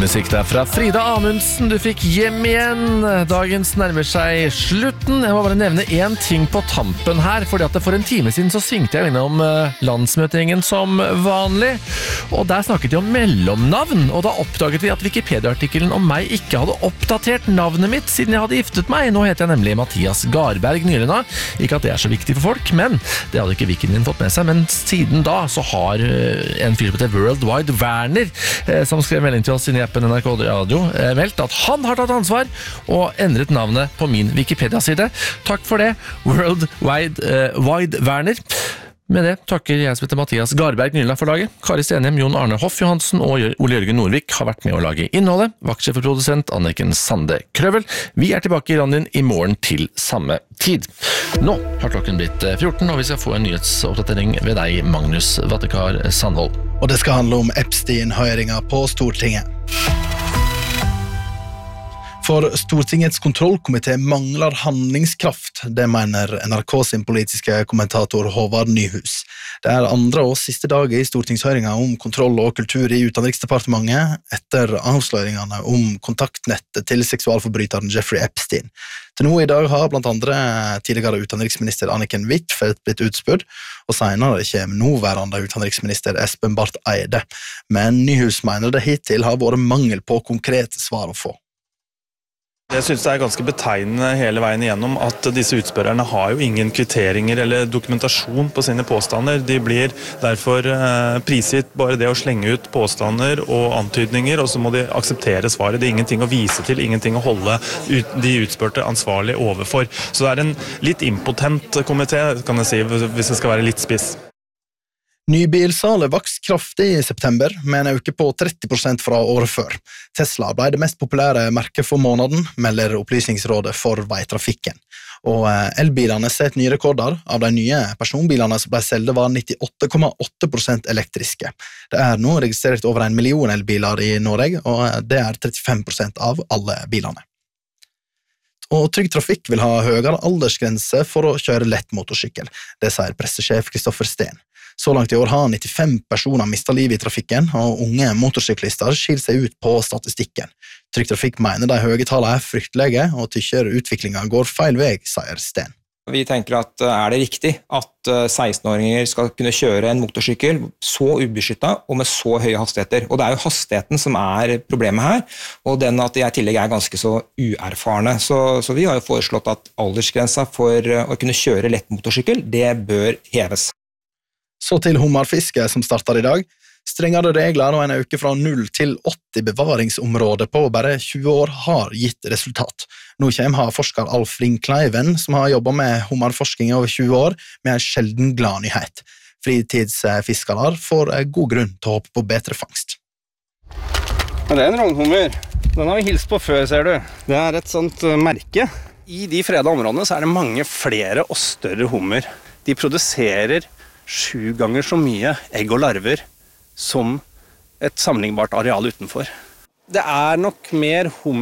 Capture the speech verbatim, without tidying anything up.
musikk der fra Frida Amundsen. Du fikk hjem igjen. Dagens nærmer seg slutten. Jeg må bare nevne en ting på tampen her, fordi at for en time siden så svingte jeg innom landsmøteringen som vanlig, og der snakket de om mellomnavn, og da oppdaget vi at Wikipedia-artikkelen om meg ikke hadde oppdatert navnet mitt siden jeg hadde giftet meg. Nå heter jeg nemlig Mathias Garberg Nylund. Ikke at det er så viktig for folk, men det hadde ikke Wiki'en din fått med seg. Men siden da så har en fyr som heter Worldwide Werner, som skrev melding til oss inn i appen N R K Radio, meldt at han har tatt ansvar og endret navnet på min Wikipedia-side. Takk for det, Worldwide uh, Wide Werner. Med det takker jeg som heter Mathias Garberg Nylund for laget. Kari Stenhjem, Jon Arne Hoff Johansen og Ole Jørgen Nordvik har vært med å lage innholdet. Vaktsjef og produsent Anniken Sande Krøvel. Vi er tilbake i Randin i morgen til samme tid. Nå har klokken blitt fjorten, og vi skal få en nyhetsoppdatering ved deg, Magnus Vattekar Sandvold. Og det skal handle om Epstein-høringen på Stortinget. For Stortingets kontrollkomité mangler handlingskraft, det mener N R K sin politiske kommentator Håvard Nyhus. Det er andre og siste dag i stortingshøringen om kontroll og kultur i Utenriksdepartementet etter avsløringene om kontaktnettet til seksualforbryteren Jeffrey Epstein. Til nå i dag har blant andre tidligere utenriksminister Anniken Huitfeldt blitt utspurt, og senere kommer nåværende utenriksminister Espen Barth Eide. Men Nyhus mener det hittil har vært mangel på konkrete svar å få. Jeg synes det er ganske betegnende hele veien igjennom at disse utspørrerne har jo ingen kvitteringer eller dokumentasjon på sine påstander. De blir derfor eh, prisgitt bare det å slenge ut påstander og antydninger, og så må de akseptere svaret. Det er ingenting å vise til, ingenting å holde ut, de utspørte ansvarlig overfor. Så det er en litt impotent komité, kan jeg si, hvis det skal være litt spiss. Nybilsalget vokste kraftig i september, med en økning på tretti prosent fra året før. Tesla ble det mest populære merket for måneden, melder Opplysningsrådet for veitrafikken. Og elbilene setter nye rekorder. Av de nye personbilene som ble solgt var nittiåtte komma åtte prosent elektriske. Det er nå registrert over en million elbiler i Norge, og det er trettifem prosent av alle bilene. Og Trygg Trafikk vil ha høyere aldersgrense for å kjøre lett motorsykkel. Det sier pressesjef Kristoffer Steen. Så langt i år har nittifem personer mistet livet i trafikken, og unge motorsyklister skiller seg ut på statistikken. Trygg Trafikk mener de høye tallene er fryktelige, og tykker utviklingen går feil vei, sier Sten. Vi tenker at er det riktig at seksten-åringer skal kunne kjøre en motorsykkel så ubeskyttet og med så høye hastigheter. Og det er jo hastigheten som er problemet her, og den at de i tillegg er ganske så uerfarne. Så, så vi har jo foreslått at aldersgrensa for å kunne kjøre lett motorsykkel, det bør heves. Så til hummerfiske som starter i dag. Strengere regler og en øke fra null til åtti bevaringsområder på bare tjue år har gitt resultat. Nå kommer havforsker Alf Ring-Kleiven, som har jobbet med hummerforsking i over tjue år, med en sjelden glad nyhet. Fritidsfiskere får god grunn til å håpe på bedre fangst. Det er en rognhummer. Den har vi hilst på før, ser du. Det er et sånt merke. I de fredede områdene så er det mange flere og større hummer. De produserer sju ganger så mye egg og larver som et sammenlignbart areal utenfor. Det er nok mer hummer